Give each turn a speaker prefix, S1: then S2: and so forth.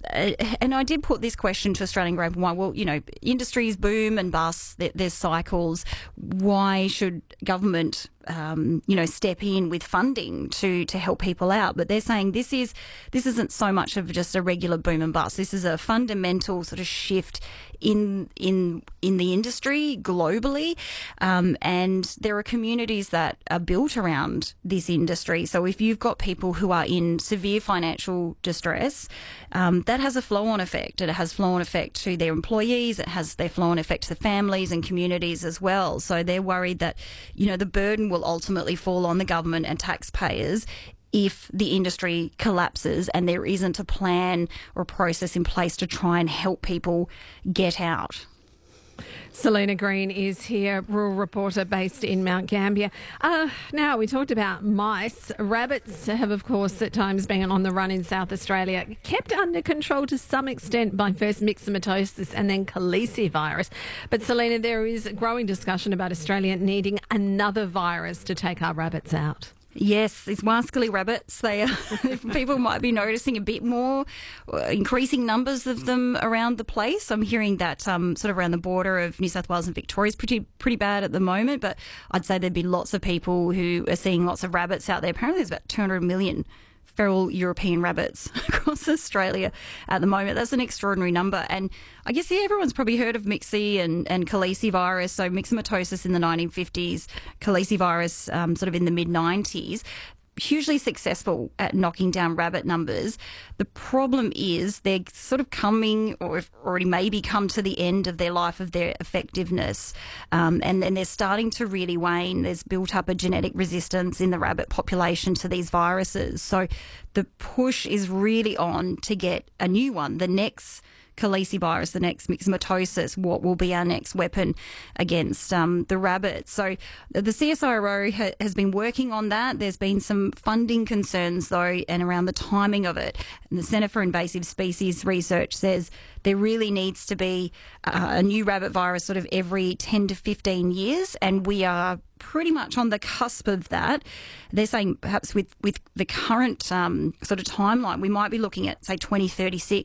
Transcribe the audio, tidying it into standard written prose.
S1: and I did put this question to Australian Grape and Wine. Well, industries boom and bust. There's cycles. Why should government, step in with funding to help people out? But they're saying this isn't so much of just a regular boom and bust. This is a fundamental sort of shift in the industry globally, and there are communities that are built around this industry. So if you've got people who are in severe financial distress, that has a flow-on effect. It has flow-on effect to their employees. It has their flow-on effect to the families and communities as well. So they're worried that, the burden will ultimately fall on the government and taxpayers if the industry collapses and there isn't a plan or a process in place to try and help people get out.
S2: Selena Green is here, rural reporter based in Mount Gambier. Now, we talked about mice. Rabbits have, of course, at times been on the run in South Australia, kept under control to some extent by first myxomatosis and then calicivirus. But, Selena, there is growing discussion about Australia needing another virus to take our rabbits out.
S1: Yes, these wascally rabbits, people might be noticing a bit more, increasing numbers of them around the place. I'm hearing that sort of around the border of New South Wales and Victoria is pretty bad at the moment, but I'd say there'd be lots of people who are seeing lots of rabbits out there. Apparently there's about 200 million feral European rabbits across Australia at the moment. That's an extraordinary number. And I guess, everyone's probably heard of MIXI and calicivirus. So myxomatosis in the 1950s, calicivirus sort of in the mid-90s. Hugely successful at knocking down rabbit numbers. The problem is they're sort of coming, or have already maybe come to the end of their life of their effectiveness, and then they're starting to really wane. There's built up a genetic resistance in the rabbit population to these viruses. So the push is really on to get a new one, the next calicivirus, the next myxomatosis, what will be our next weapon against the rabbits. So the CSIRO has been working on that. There's been some funding concerns, though, and around the timing of it. And the Centre for Invasive Species Research says there really needs to be a new rabbit virus sort of every 10 to 15 years, and we are pretty much on the cusp of that. They're saying perhaps with the current sort of timeline, we might be looking at, say, 2036